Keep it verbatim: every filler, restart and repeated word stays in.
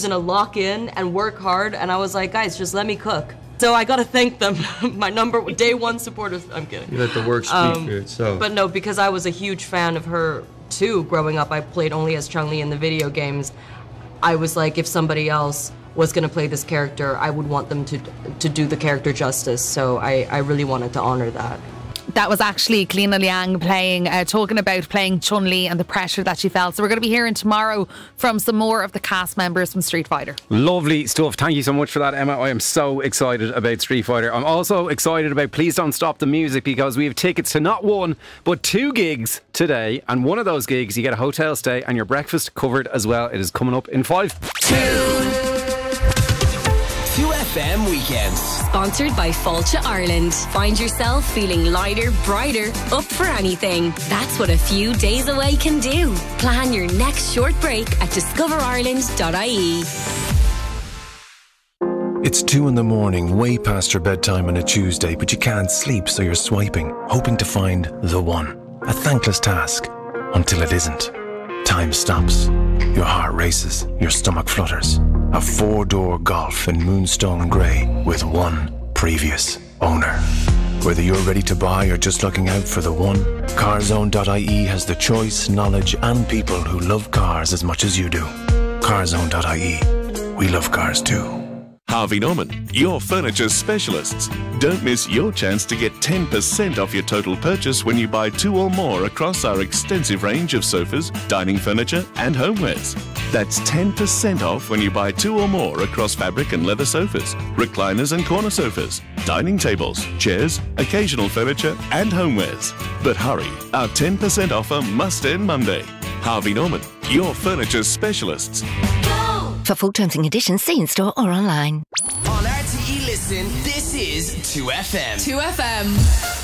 going to lock in and work hard. And I was like, guys, just let me cook. So I got to thank them. My number day one supporters. I'm kidding. You let the work speak um, for itself. But no, because I was a huge fan of her too growing up. I played only as Chun-Li in the video games. I was like, if somebody else was going to play this character, I would want them to to do the character justice. So I, I really wanted to honor that. That was actually Kalina Liang playing, uh, talking about playing Chun-Li and the pressure that she felt. So we're going to be hearing tomorrow from some more of the cast members from Street Fighter. Lovely stuff. Thank you so much for that, Emma. I am so excited about Street Fighter. I'm also excited about Please Don't Stop the Music, because we have tickets to not one but two gigs today, and one of those gigs you get a hotel stay and your breakfast covered as well. It is coming up in five. Two. two F M Weekends. Sponsored by Fáilte Ireland. Find yourself feeling lighter, brighter, up for anything. That's what a few days away can do. Plan your next short break at discover ireland dot I E. It's two in the morning, way past your bedtime on a Tuesday, but you can't sleep, so you're swiping, hoping to find the one. A thankless task, until it isn't. Time stops. Your heart races, your stomach flutters. A four-door Golf in Moonstone Grey with one previous owner. Whether you're ready to buy or just looking out for the one, carzone dot I E has the choice, knowledge and people who love cars as much as you do. carzone dot I E. We love cars too. Harvey Norman, your furniture specialists. Don't miss your chance to get ten percent off your total purchase when you buy two or more across our extensive range of sofas, dining furniture and homewares. That's ten percent off when you buy two or more across fabric and leather sofas, recliners and corner sofas, dining tables, chairs, occasional furniture and homewares. But hurry, our ten percent offer must end Monday. Harvey Norman, your furniture specialists. For full terms and conditions, see in store or online. On R T E Listen, this is two F M. two F M.